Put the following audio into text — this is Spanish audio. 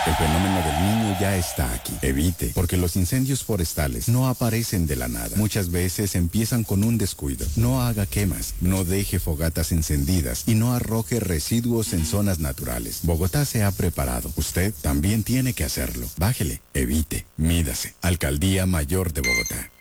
El fenómeno del niño ya está aquí. Evite, porque los incendios forestales no aparecen de la nada. Muchas veces empiezan con un descuido. No haga quemas, no deje fogatas encendidas y no arroje residuos en zonas naturales. Bogotá se ha preparado. Usted también tiene que hacerlo. Bájele, evite, mídase. Alcaldía Mayor de Bogotá.